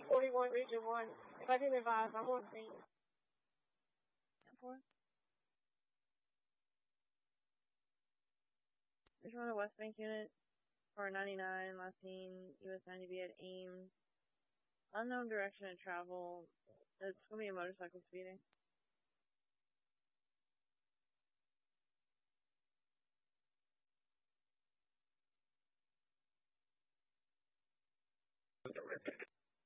41 Region 1. If I didn't advise, I'm on scene. There's one of the West Bank unit for 99, last seen US 90B at Ames. Unknown direction of travel. It's going to be a motorcycle speeding.